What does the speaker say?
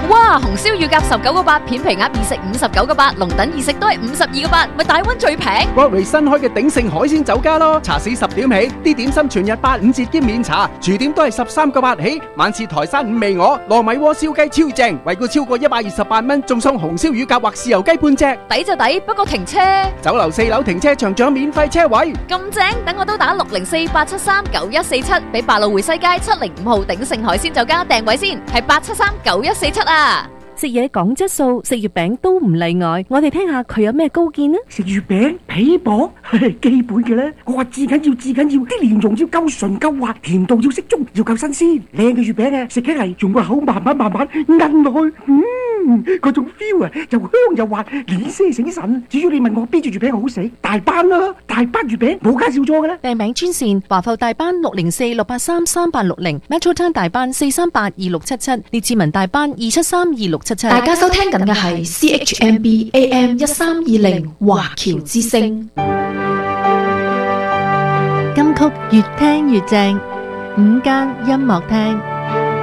哇！紅燒乳鴿19個8，片皮鴨二食59個8，龍躉二食都係52個8，咪大溫最平。 Broadway 新開嘅鼎盛海鮮酒家咯，茶市10點起，啲點心全日8、5折兼免茶，廚點都係13個8起。晚市台山五味鵝、糯米鍋燒雞超正，惠顧超過128蚊，仲送紅燒乳鴿或豉油雞半隻。 抵就抵，不過停車。 酒樓4樓停車場仲有免費車位。 咁正，等我都打604-873-9147，俾百老匯西街705號鼎盛海鮮酒家訂位先，係873-9147啊！ 食嘢講質素，食月餅都唔例外。我哋聽下佢有咩高見呢？ 食月餅皮薄，基本嘅咧。我話至緊要，啲蓮蓉要夠純夠滑，甜度要適中，要夠新鮮。靚嘅月餅啊，食起嚟用個口慢慢奀落去，嗰種 feel 啊，又香又滑，臉色醒神。至於你問我邊隻月餅好食，大班啦，大班月餅冇介紹錯嘅咧。 訂餅專線華埠大班604-683-3860，Metro Town 大班438-2677，列治文大班273-2677。 大家收聽緊嘅係 CHMB AM 1320華僑之聲。 金曲越聽越正，午間音樂廳。